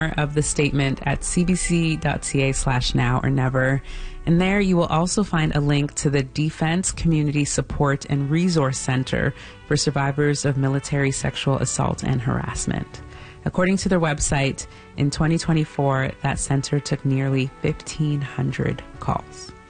of the statement at cbc.ca/now or never. And there you will also find a link to the Defense Community Support and Resource Center for survivors of military sexual assault and harassment. According to their website, in 2024, that center took nearly 1,500 calls.